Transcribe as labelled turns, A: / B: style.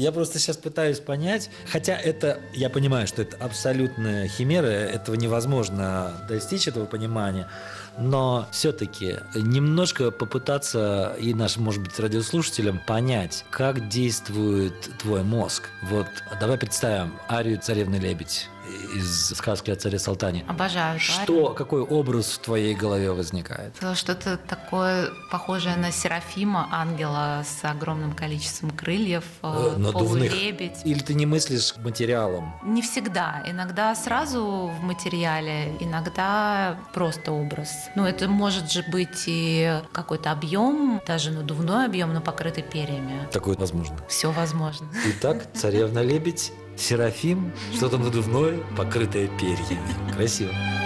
A: Я просто сейчас пытаюсь понять, хотя это, я понимаю, что это абсолютная химера, этого невозможно достичь, этого понимания, но все-таки немножко попытаться и нашим, может быть, радиослушателям понять, как действует твой мозг. Вот давай представим арию «Царевны лебедь» из сказки о царе Салтане.
B: Обожаю эту арию.
A: Какой образ в твоей голове возникает?
B: Что-то такое похожее на Серафима, ангела с огромным количеством крыльев,
A: Надувных.
B: полулебедь.
A: Или ты не мыслишь материалом?
B: Не всегда. Иногда сразу в материале, иногда просто образ. Ну, это может же быть и какой-то объем, даже надувной объем, но покрытый перьями.
A: Такое возможно.
B: Все возможно.
A: Итак, царевна-лебедь, Серафим, что-то надувное, покрытое перьями. Красиво.